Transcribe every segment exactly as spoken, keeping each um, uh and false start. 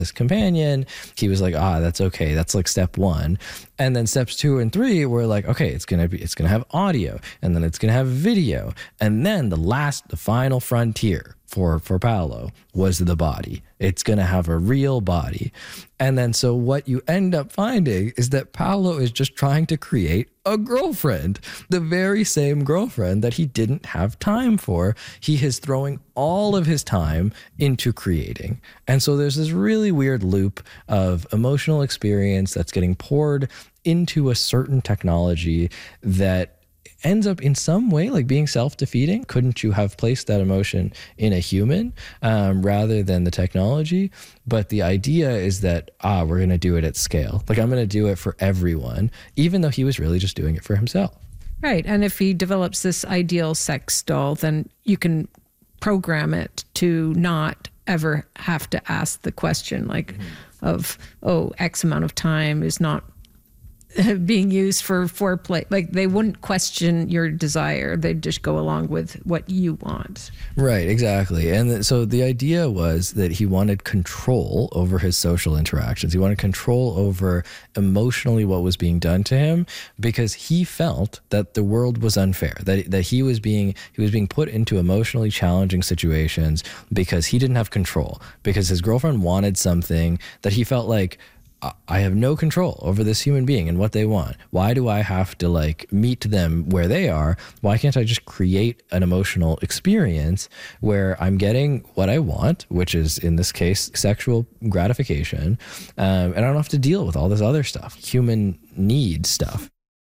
this companion. He was like, ah, that's okay. That's like step one. And then steps two and three were like, okay, it's going to be, it's going to have audio, and then it's going to have video. And then the last, the final frontier for, for Paolo was the body. It's going to have a real body. And then so what you end up finding is that Paolo is just trying to create a girlfriend, the very same girlfriend that he didn't have time for. He is throwing all of his time into creating. And so there's this really weird loop of emotional experience that's getting poured into a certain technology that ends up in some way like being self-defeating. Couldn't you have placed that emotion in a human um, rather than the technology? But the idea is that, ah, we're going to do it at scale. Like, I'm going to do it for everyone, even though he was really just doing it for himself. Right. And if he develops this ideal sex doll, then you can program it to not ever have to ask the question like mm-hmm. of, oh, X amount of time is not being used for foreplay. Like, they wouldn't question your desire. They'd just go along with what you want. Right, exactly. And th- so the idea was that he wanted control over his social interactions. He wanted control over emotionally what was being done to him, because he felt that the world was unfair, that that he was being he was being put into emotionally challenging situations because he didn't have control, because his girlfriend wanted something that he felt like, I have no control over this human being and what they want. Why do I have to like meet them where they are? Why can't I just create an emotional experience where I'm getting what I want, which is in this case, sexual gratification. Um, and I don't have to deal with all this other stuff, human need stuff.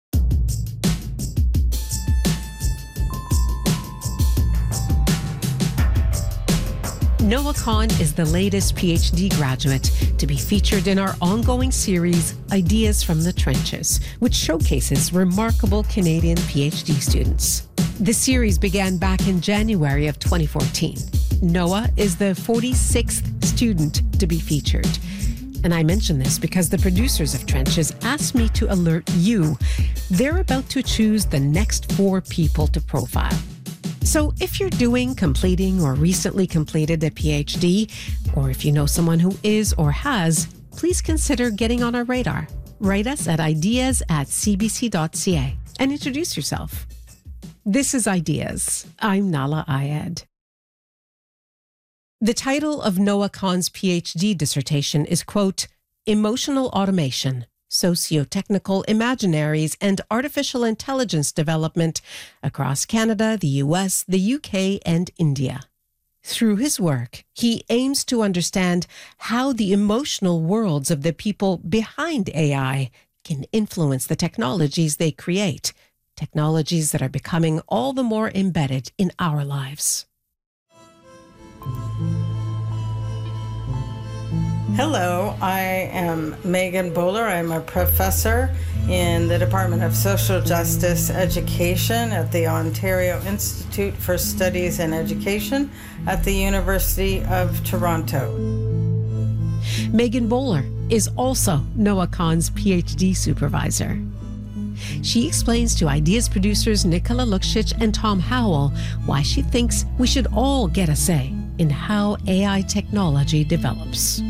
Noah Kahan is the latest PhD graduate to be featured in our ongoing series, Ideas from the Trenches, which showcases remarkable Canadian PhD students. The series began back in January of twenty fourteen. Noah is the forty-sixth student to be featured. And I mention this because the producers of Trenches asked me to alert you. They're about to choose the next four people to profile. So if you're doing, completing, or recently completed a PhD, or if you know someone who is or has, please consider getting on our radar. Write us at ideas at c b c dot c a and introduce yourself. This is Ideas. I'm Nahlah Ayed. The title of Noah Kahan's PhD dissertation is, quote, Emotional Automation, Socio-Technical Imaginaries and Artificial Intelligence Development across Canada, the U S, the U K, and India. Through his work, he aims to understand how the emotional worlds of the people behind A I can influence the technologies they create, technologies that are becoming all the more embedded in our lives. Hello, I am Megan Bowler. I'm a professor in the Department of Social Justice Education at the Ontario Institute for Studies in Education at the University of Toronto. Megan Bowler is also Noah Kahan's PhD supervisor. She explains to Ideas producers Nicola Luksic and Tom Howell why she thinks we should all get a say in how A I technology develops.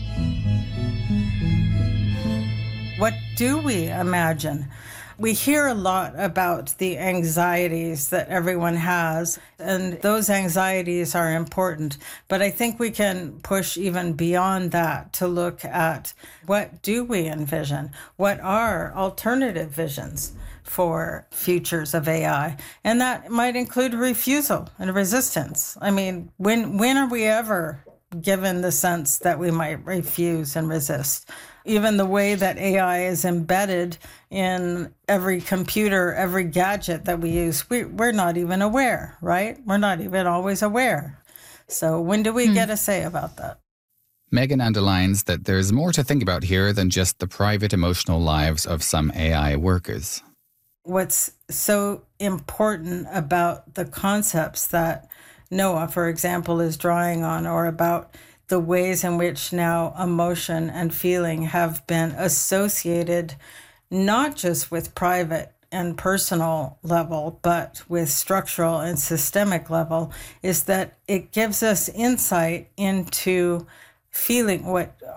What do we imagine? We hear a lot about the anxieties that everyone has, and those anxieties are important. But I think we can push even beyond that to look at what do we envision? What are alternative visions for futures of A I? And that might include refusal and resistance. I mean, when when are we ever given the sense that we might refuse and resist? Even the way that A I is embedded in every computer, every gadget that we use, we, we're not even aware, right? We're not even always aware. So when do we hmm. get a say about that? Megan underlines that there's more to think about here than just the private emotional lives of some A I workers. What's so important about the concepts that Noah, for example, is drawing on, or about the ways in which now emotion and feeling have been associated not just with private and personal level, but with structural and systemic level, is that it gives us insight into feeling what